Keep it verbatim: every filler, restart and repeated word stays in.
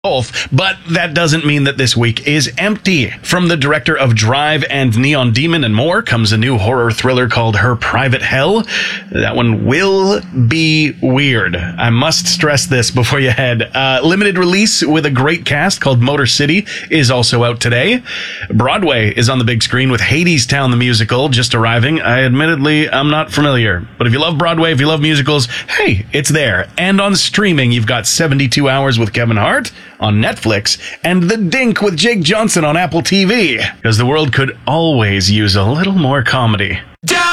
both, but that doesn't mean that this week is empty. From the director of Drive and Neon Demon and more comes a new horror thriller called Her Private Hell. That one will be weird. I must stress this before you head. Uh, limited release with a great cast called Motor City is also out today. Broadway is on the big screen with Hadestown the musical just arriving. I admittedly, I'm not familiar, but if you love Broadway, if you love musicals, hey, it's there. And on streaming, you've got seventy-two hours with Kevin Hart on Netflix, and The Dink with Jake Johnson on Apple T V, because the world could always use a little more comedy.